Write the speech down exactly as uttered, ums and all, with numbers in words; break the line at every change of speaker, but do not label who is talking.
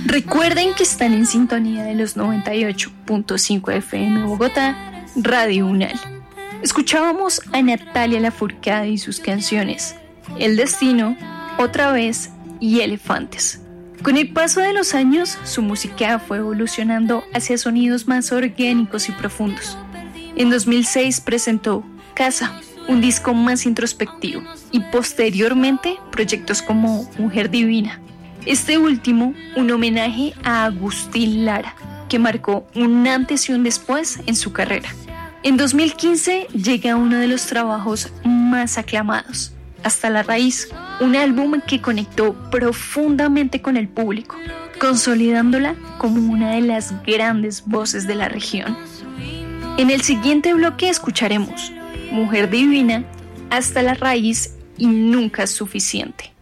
Recuerden que están en sintonía de los noventa y ocho punto cinco F M Bogotá, Radio Unal. Escuchábamos a Natalia Lafourcade y sus canciones El Destino, Otra Vez y Elefantes. Con el paso de los años, su música fue evolucionando hacia sonidos más orgánicos y profundos. En dos mil seis presentó Casa, un disco más introspectivo, y posteriormente proyectos como Mujer Divina. Este último, un homenaje a Agustín Lara, que marcó un antes y un después en su carrera. En dos mil quince llega uno de los trabajos más aclamados, Hasta la Raíz, un álbum que conectó profundamente con el público, consolidándola como una de las grandes voces de la región. En el siguiente bloque escucharemos Mujer Divina, Hasta la Raíz y Nunca es Suficiente.